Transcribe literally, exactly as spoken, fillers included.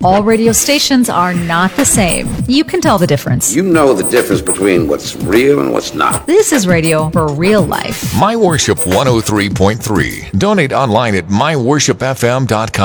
All radio stations are not the same. You can tell the difference. You know the difference between what's real and what's not. This is radio for real life. My Worship one oh three point three. Donate online at my worship f m dot com.